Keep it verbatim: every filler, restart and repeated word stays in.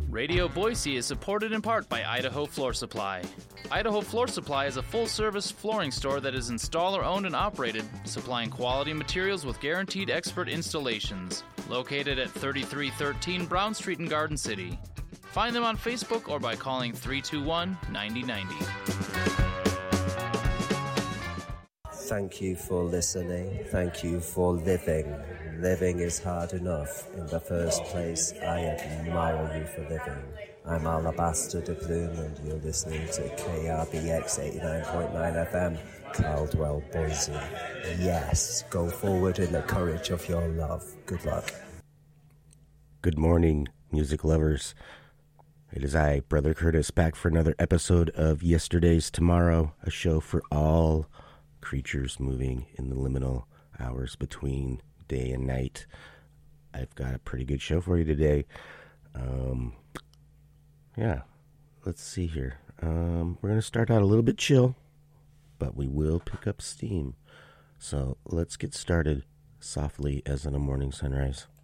Radio Boise is supported in part by Idaho Floor Supply. Idaho Floor Supply is a full-service flooring store that is installer-owned and operated, supplying quality materials with guaranteed expert installations. Located at thirty-three thirteen Brown Street in Garden City. Find them on Facebook or by calling three two one, nine zero nine zero. Thank you for listening. Thank you for living. Living is hard enough. In the first place, I admire you for living. I'm Alabaster de Plume, and you're listening to K R B X eighty-nine point nine F M, Caldwell, Boise. Yes, go forward in the courage of your love. Good luck. Good morning, music lovers. It is I, Brother Curtis, back for another episode of Yesterday's Tomorrow, a show for all creatures moving in the liminal hours between day and night. I've got a pretty good show for you today. Um, yeah, let's see here. Um, we're going to start out a little bit chill, but we will pick up steam. So let's get started softly as in a morning sunrise.